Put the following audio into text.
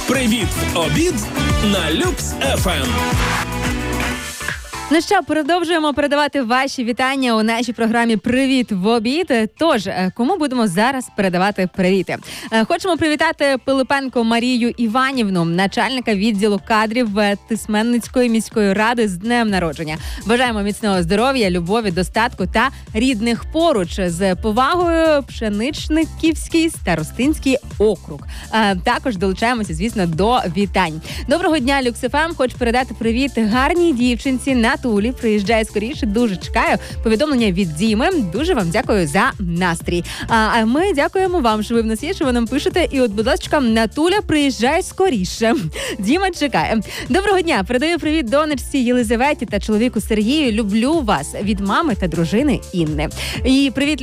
Привіт в обід на Люкс ФМ. Ну що, продовжуємо передавати ваші вітання у нашій програмі «Привіт в обід». Тож, кому будемо зараз передавати привіти? Хочемо привітати Пилипенко Марію Іванівну, начальника відділу кадрів Тисменницької міської ради з днем народження. Бажаємо міцного здоров'я, любові, достатку та рідних поруч. З повагою, Пшеничниківський старостинський округ. Також долучаємося, звісно, до вітань. Доброго дня, Люкс ФМ. Хочу передати привіт гарній дівчинці Натулі. Приїжджає скоріше, дуже чекаю. Повідомлення від Діми. Дуже вам дякую за настрій. А ми дякуємо вам, що ви в нас є, що ви нам пишете. І от, будь ласка, Натуля, приїжджай скоріше. Діма чекає. Доброго дня. Передаю привіт донечці Єлизаветі та чоловіку Сергію. Люблю вас від мами та дружини Інни. І привіт